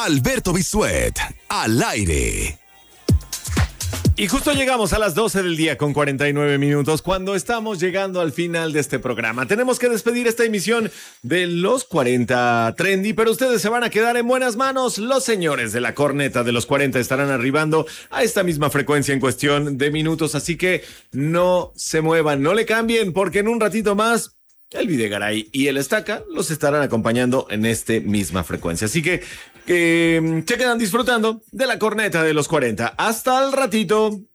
Alberto Bisuet, al aire. Y justo llegamos a las 12 del día con 49 minutos cuando estamos llegando al final de este programa. Tenemos que despedir esta emisión de los 40 Trendy, pero ustedes se van a quedar en buenas manos. Los señores de la corneta de los 40 estarán arribando a esta misma frecuencia en cuestión de minutos, así que no se muevan, no le cambien, porque en un ratito más el Videgaray y el Estaca los estarán acompañando en esta misma frecuencia. Así que se quedan disfrutando de la corneta de los 40. Hasta el ratito.